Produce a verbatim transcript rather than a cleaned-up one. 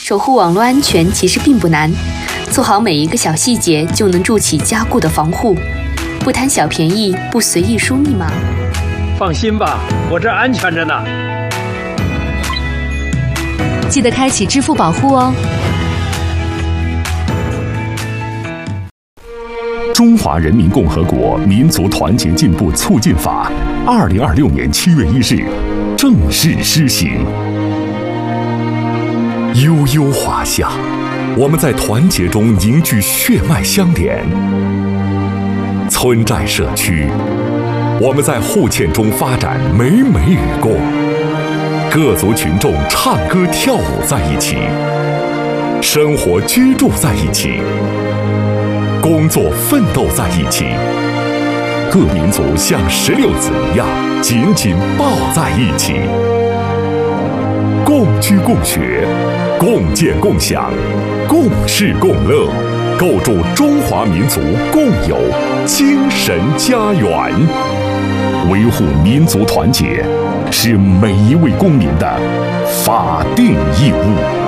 守护网络安全其实并不难，做好每一个小细节就能筑起坚固的防护。不贪小便宜，不随意输密码。 放心吧，我这安全着呢。 记得开启支付保护哦。 中华人民共和国民族团结进步促进法，二零二六年七月一日正式施行。悠悠华夏，我们在团结中凝聚血脉相连；村寨社区，我们在互嵌中发展美美与共。各族群众唱歌跳舞在一起，生活居住在一起，工作奋斗在一起。各民族像石榴籽一样紧紧抱在一起，共居共学，共建共享，共事共乐，构筑中华民族共有精神家园。维护民族团结是每一位公民的法定义务。